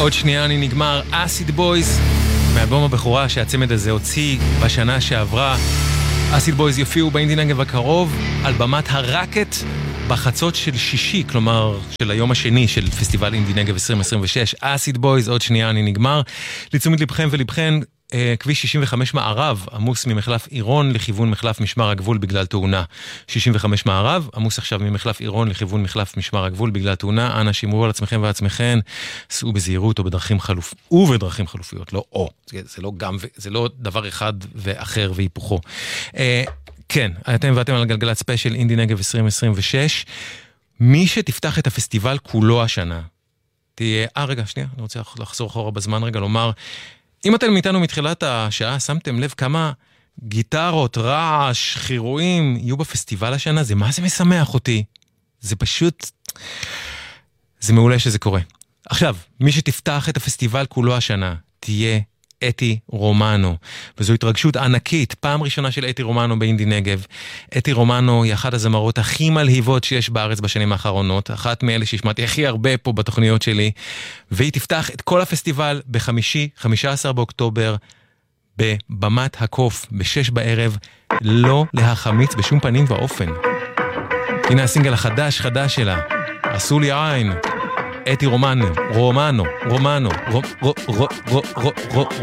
עוד שנייה אני נגמר, אסיד בויז, מאלבום הבכורה שהצמד הזה הוציא בשנה שעברה. אסיד בויז יופיעו באינדי נגב הקרוב על במת הרקט בחצות של שישי, כלומר של היום השני של פסטיבל אינדי נגב 2026. אסיד בויז, עוד שנייה אני נגמר. לתשומת לבכם ולבכן, כביש 65 מערב עמוס ממחלף עירון לכיוון מחלף משמר הגבול בגלל תאונה. 65 מערב עמוס עכשיו ממחלף עירון לכיוון מחלף משמר הגבול בגלל תאונה. אנא שמרו על עצמכם ועצמכם, סעו בזהירות או בדרכים חלופיות, לא או. זה לא גם, זה לא דבר אחד ואחר והיפוכו. כן, אתם ואתם על גלגלת ספיישל אינדי נגב 2026. מי שתפתח את הפסטיבל כולו השנה תהיה, רגע, שנייה, אני רוצה לחזור אחורה בזמן רגע, לומר, אם אתם איתנו מתחילת השעה, שמתם לב כמה גיטרות, רעש, חירויים יהיו בפסטיבל השנה, זה מה זה משמח אותי. זה פשוט, זה מעולה שזה קורה. עכשיו, מי שתפתח את הפסטיבל כולו השנה, תהיה אתי רומנו, וזו התרגשות ענקית, פעם ראשונה של אתי רומנו באינדי נגב. אתי רומנו היא אחת הזמרות הכי מלהיבות שיש בארץ בשנים האחרונות, אחת מאלה שהשמעתי הכי הרבה פה בתוכניות שלי, והיא תפתח את כל הפסטיבל בחמישי, 15 באוקטובר, בבמת הקוף, ב-6 בערב, לא להחמיץ בשום פנים ואופן. הנה הסינגל החדש שלה, עשו לי עין, אתי רומנו,